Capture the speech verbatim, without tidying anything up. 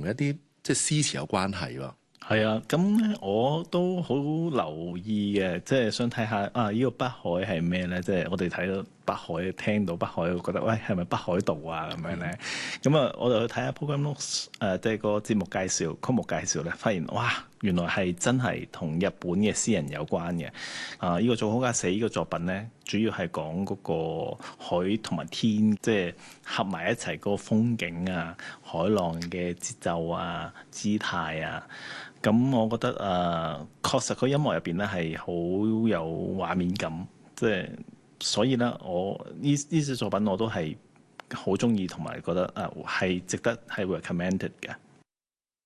一啲即係詩詞有關係喎。 係啊，咁咧我都好留意嘅，即係想睇下啊，呢、這個北海係咩咧？即係我哋睇到北海，聽到北海，我覺得喂係咪北海道啊咁樣咧？咁啊、嗯，我就去睇下 program notes 誒，即係個節目介紹、曲目介紹咧，發現哇，原來係真係同日本嘅詩人有關嘅。啊，呢、這個做好家寫呢個作品咧，主要係講嗰個海同埋天，即係合埋一齊嗰個風景啊、海浪嘅節奏啊、姿態啊。咁我覺得誒、呃，確實個音樂入邊咧係好有畫面感，即係所以咧，我呢呢隻作品我都係好中意，同埋覺得誒係、呃、值得係 recommended 嘅。